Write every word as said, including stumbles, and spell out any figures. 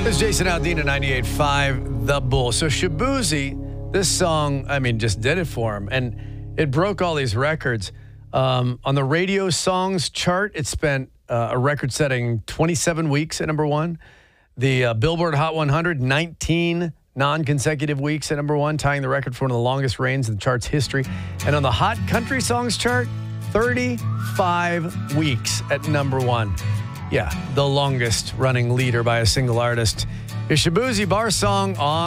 This is Jason Aldean, ninety-eight point five The Bull. So Shaboozey, this song, I mean, just did it for him. And it broke all these records. Um, on the radio songs chart, it spent uh, a record-setting twenty-seven weeks at number one. The uh, Billboard Hot one hundred, nineteen non-consecutive weeks at number one, tying the record for one of the longest reigns in the chart's history. And on the Hot Country Songs chart, thirty-five weeks at number one. Yeah, the longest running leader by a single artist. Your Shaboozey Bar song on